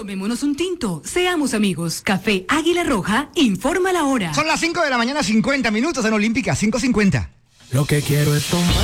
Tomémonos un tinto, seamos amigos. Café Águila Roja, informa la hora. Son las 5 de la mañana, 50 minutos en Olímpica, 5:50. Lo que quiero es tomar.